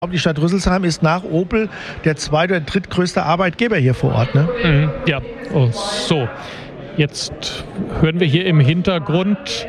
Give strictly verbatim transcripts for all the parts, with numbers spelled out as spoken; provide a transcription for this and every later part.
Die Stadt Rüsselsheim ist nach Opel der zweite oder drittgrößte Arbeitgeber hier vor Ort, ne? Mhm, ja, oh, so. Jetzt hören wir hier im Hintergrund,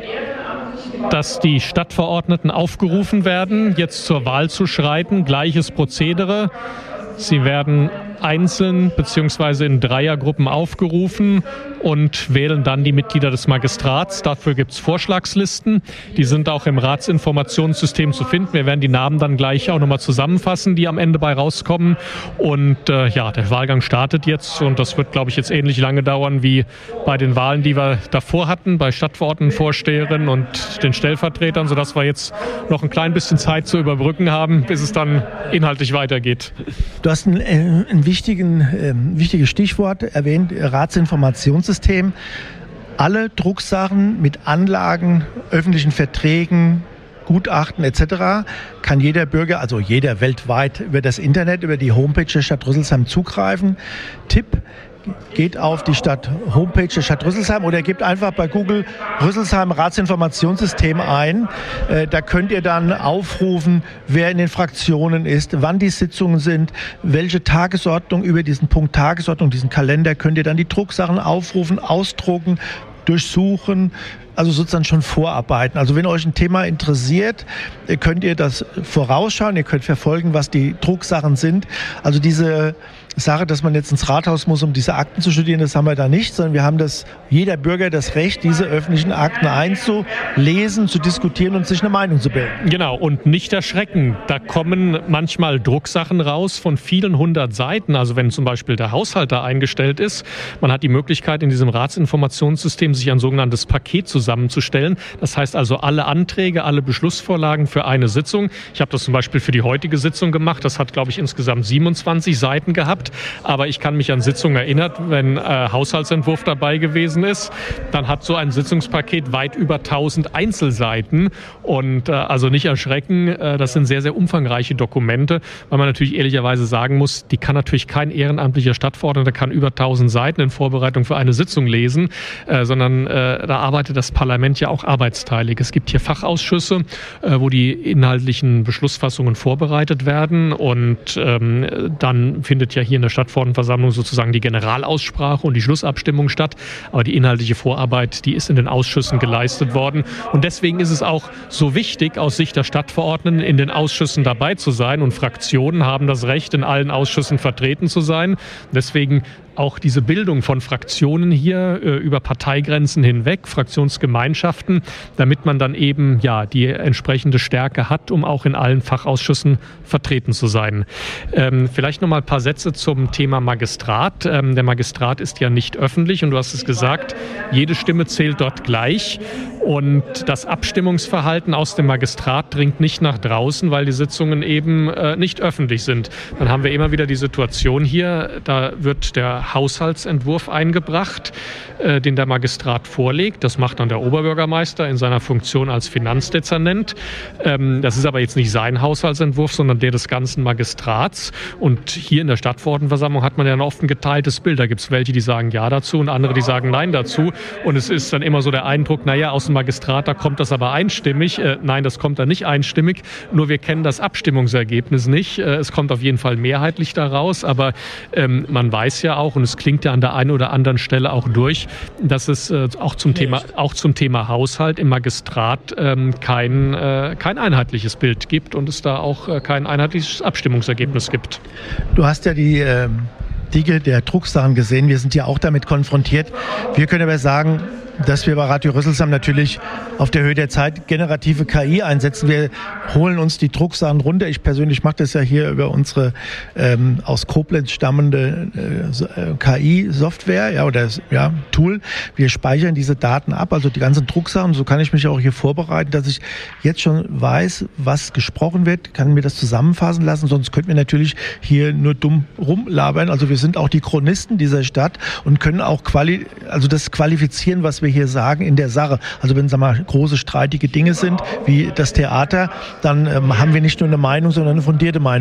dass die Stadtverordneten aufgerufen werden, jetzt zur Wahl zu schreiten. Gleiches Prozedere. Sie werden einzeln bzw. in Dreiergruppen aufgerufen und wählen dann die Mitglieder des Magistrats. Dafür gibt es Vorschlagslisten. Die sind auch im Ratsinformationssystem zu finden. Wir werden die Namen dann gleich auch nochmal zusammenfassen, die am Ende bei rauskommen. Und äh, ja, der Wahlgang startet jetzt und das wird, glaube ich, jetzt ähnlich lange dauern wie bei den Wahlen, die wir davor hatten, bei Stadtverordnetenvorsteherinnen und den Stellvertretern, sodass wir jetzt noch ein klein bisschen Zeit zu überbrücken haben, bis es dann inhaltlich weitergeht. Du hast ein, äh, ein wichtigen, äh, wichtiges Stichwort erwähnt, Ratsinformationssystem. Alle Drucksachen mit Anlagen, öffentlichen Verträgen, Gutachten et cetera kann jeder Bürger, also jeder weltweit, über das Internet, über die Homepage der Stadt Rüsselsheim zugreifen. Tipp: Geht auf die Stadt Homepage der Stadt Rüsselsheim oder gebt einfach bei Google Rüsselsheim Ratsinformationssystem ein. Äh, da könnt ihr dann aufrufen, wer in den Fraktionen ist, wann die Sitzungen sind, welche Tagesordnung, über diesen Punkt Tagesordnung, diesen Kalender könnt ihr dann die Drucksachen aufrufen, ausdrucken, durchsuchen, also sozusagen schon vorarbeiten. Also wenn euch ein Thema interessiert, könnt ihr das vorausschauen, ihr könnt verfolgen, was die Drucksachen sind. Also diese Sache, dass man jetzt ins Rathaus muss, um diese Akten zu studieren, das haben wir da nicht, sondern wir haben das, jeder Bürger das Recht, diese öffentlichen Akten einzulesen, zu diskutieren und sich eine Meinung zu bilden. Genau, und nicht erschrecken. Da kommen manchmal Drucksachen raus von vielen hundert Seiten. Also wenn zum Beispiel der Haushalt da eingestellt ist, man hat die Möglichkeit, in diesem Ratsinformationssystem sich ein sogenanntes Paket zusammenzustellen. Das heißt also alle Anträge, alle Beschlussvorlagen für eine Sitzung. Ich habe das zum Beispiel für die heutige Sitzung gemacht. Das hat, glaube ich, insgesamt siebenundzwanzig Seiten gehabt. Aber ich kann mich an Sitzungen erinnern, wenn äh, Haushaltsentwurf dabei gewesen ist, dann hat so ein Sitzungspaket weit über tausend Einzelseiten. Und äh, also nicht erschrecken, äh, das sind sehr, sehr umfangreiche Dokumente, weil man natürlich ehrlicherweise sagen muss, die kann natürlich kein ehrenamtlicher Stadtverordneter, kann über tausend Seiten in Vorbereitung für eine Sitzung lesen, äh, sondern äh, da arbeitet das Parlament ja auch arbeitsteilig. Es gibt hier Fachausschüsse, äh, wo die inhaltlichen Beschlussfassungen vorbereitet werden und ähm, dann findet ja hier in der Stadtverordnetenversammlung sozusagen die Generalaussprache und die Schlussabstimmung statt. Aber die inhaltliche Vorarbeit, die ist in den Ausschüssen geleistet worden. Und deswegen ist es auch so wichtig, aus Sicht der Stadtverordneten in den Ausschüssen dabei zu sein. Und Fraktionen haben das Recht, in allen Ausschüssen vertreten zu sein. Deswegen auch diese Bildung von Fraktionen hier äh, über Parteigrenzen hinweg, Fraktionsgemeinschaften, damit man dann eben ja die entsprechende Stärke hat, um auch in allen Fachausschüssen vertreten zu sein. Ähm, vielleicht noch mal ein paar Sätze zum Thema Magistrat. Ähm, der Magistrat ist ja nicht öffentlich und du hast es gesagt, jede Stimme zählt dort gleich. Und das Abstimmungsverhalten aus dem Magistrat dringt nicht nach draußen, weil die Sitzungen eben äh, nicht öffentlich sind. Dann haben wir immer wieder die Situation hier, da wird der Haushaltsentwurf eingebracht, äh, den der Magistrat vorlegt. Das macht dann der Oberbürgermeister in seiner Funktion als Finanzdezernent. Ähm, das ist aber jetzt nicht sein Haushaltsentwurf, sondern der des ganzen Magistrats. Und hier in der Stadtverordnetenversammlung hat man ja oft ein geteiltes Bild. Da gibt es welche, die sagen Ja dazu und andere, die sagen Nein dazu. Und es ist dann immer so der Eindruck, naja, aus dem Magistrat, da kommt das aber einstimmig. Äh, nein, das kommt da nicht einstimmig. Nur wir kennen das Abstimmungsergebnis nicht. Äh, es kommt auf jeden Fall mehrheitlich daraus. Aber ähm, man weiß ja auch, und es klingt ja an der einen oder anderen Stelle auch durch, dass es äh, auch zum Thema, auch zum Thema Haushalt im Magistrat ähm, kein, äh, kein einheitliches Bild gibt und es da auch äh, kein einheitliches Abstimmungsergebnis gibt. Du hast ja die äh, Diege der Drucksachen gesehen. Wir sind ja auch damit konfrontiert. Wir können aber sagen, dass wir bei Radio Rüsselsheim natürlich auf der Höhe der Zeit generative K I einsetzen. Wir holen uns die Drucksachen runter. Ich persönlich mache das ja hier über unsere ähm, aus Koblenz stammende äh, K I-Software, ja, oder ja, Tool. Wir speichern diese Daten ab, also die ganzen Drucksachen. So kann ich mich auch hier vorbereiten, dass ich jetzt schon weiß, was gesprochen wird, kann mir das zusammenfassen lassen. Sonst könnten wir natürlich hier nur dumm rumlabern. Also wir sind auch die Chronisten dieser Stadt und können auch quali- also das qualifizieren, was wir hier sagen in der Sache. Also wenn, sagen wir mal, große streitige Dinge sind, wie das Theater, dann ähm, haben wir nicht nur eine Meinung, sondern eine fundierte Meinung.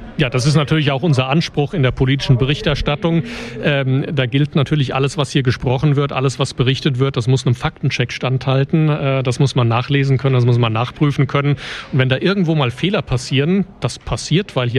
Ja, das ist natürlich auch unser Anspruch in der politischen Berichterstattung. Ähm, da gilt natürlich alles, was hier gesprochen wird, alles, was berichtet wird, das muss einem Faktencheck standhalten. Äh, das muss man nachlesen können, das muss man nachprüfen können. Und wenn da irgendwo mal Fehler passieren, das passiert, weil hier